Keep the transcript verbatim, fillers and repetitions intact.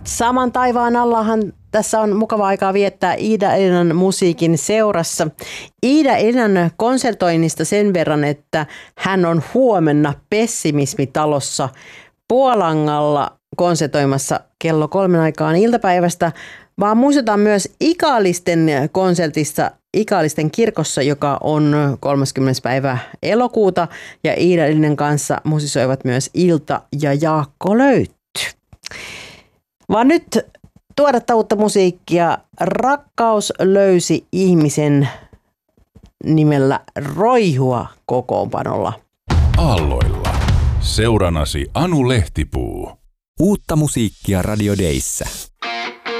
Saman taivaan allahan tässä on mukava aikaa viettää Iida-Elinan musiikin seurassa. Iida-Elinan konsertoinnista sen verran, että hän on huomenna Pessimismitalossa Puolangalla konsertoimassa kello kolmen aikaan iltapäivästä, vaan muistetaan myös Ikaalisten konsertissa Ikaalisten kirkossa, joka on kolmaskymmenes päivä elokuuta, ja Iida-Elinan kanssa musisoivat myös Ilta ja Jaakko Löytty. Vaan nyt tuoretta uutta musiikkia. Rakkaus löysi ihmisen nimellä Roihua kokoonpanolla. Aalloilla. Seuranasi Anu Lehtipuu. Uutta musiikkia Radio Dayssä.